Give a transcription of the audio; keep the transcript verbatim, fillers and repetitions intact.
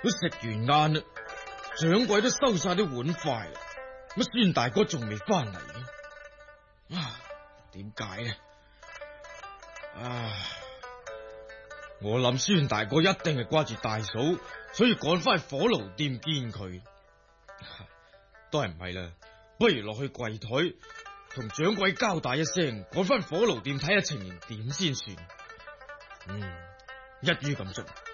都食完晏啦，掌櫃都收晒啲碗筷啦，乜孫大哥仲未翻嚟嘅？啊，點解呢？啊，我諗孫大哥一定係掛住大嫂，所以趕翻去火爐店見佢。都係唔係啦，不如落去櫃台同掌櫃交代一聲，趕翻火爐店睇下情形點先算。嗯，一於咁做。